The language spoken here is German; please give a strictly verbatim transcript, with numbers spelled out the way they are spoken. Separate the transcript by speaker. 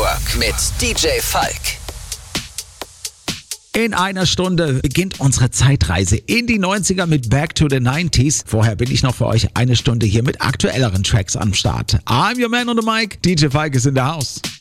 Speaker 1: Network mit D J Falk.
Speaker 2: In einer Stunde beginnt unsere Zeitreise in die neunziger mit Back to the nineties. Vorher bin ich noch für euch eine Stunde hier mit aktuelleren Tracks am Start. I'm your man on the mic, D J Falk ist in der House.